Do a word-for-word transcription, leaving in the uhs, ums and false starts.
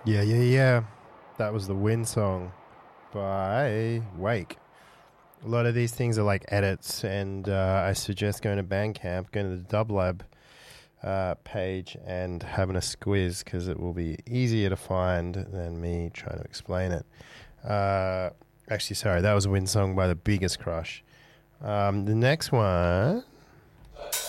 Yeah, yeah, yeah. That was the Wind Song by Wake. A lot of these things are like edits, and uh, I suggest going to Bandcamp, going to the Dublab uh, page and having a squiz because it will be easier to find than me trying to explain it. Uh, actually, sorry, that was a Wind Song by The Biggest Crush. Um, the next one...